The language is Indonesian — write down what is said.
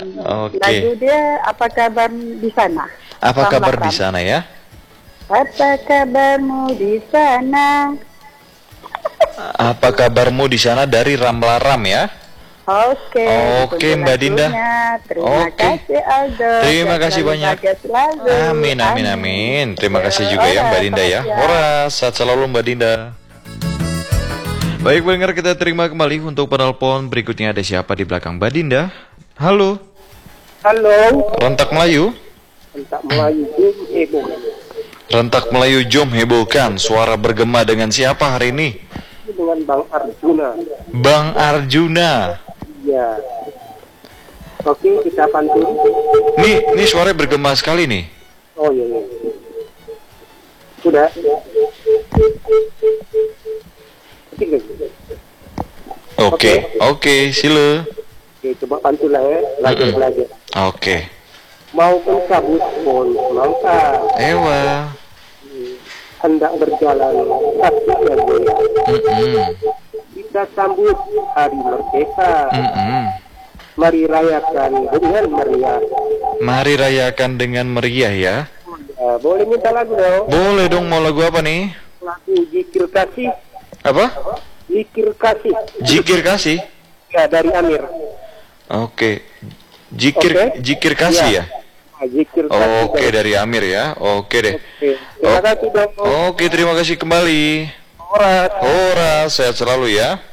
Lagu dia apa kabar di sana? Apa kabar di Ram. sana ya? Apa kabarmu di sana? Apa kabarmu di sana dari Ramlaram ya? Oke, Mbak Dinda. Terima kasih Aldo. Terima kasih banyak. Amin, amin, amin. Terima kasih juga ya Mbak Dinda ya. Ora, sehat selalu Mbak Dinda. Baik pendengar, kita terima kembali untuk penelpon berikutnya. Ada siapa di belakang Mbak Dinda? Halo. Halo. Rentak Melayu. Rentak Melayu heboh. Rentak Melayu jom hebohkan. Suara bergema dengan siapa hari ini? Dengan Bang Arjuna. Bang Arjuna. Ya. Oke, kita pantun. Nih suaranya bergema sekali nih. Oh iya. Sudah. Oke, sila. Oke, coba pantun lah ya. Belajar. Oke. Mau mencabut pun melangkah. Ewa. Hendak berjalan kaki ya goyang. Kita sambut hari merdeka. Mari rayakan dengan meriah. Mari rayakan dengan meriah ya. Boleh minta lagu dong? Boleh dong, mau lagu apa nih? Lagu Zikir Kasih. Apa? Zikir Kasih. Zikir Kasih? Ya, dari Amir. Oke. Zikir Kasih ya? Zikir Kasih. Oke, dari Amir ya. Oke deh. Terima kasih dong. Oke, terima kasih kembali. Ora, sehat selalu ya.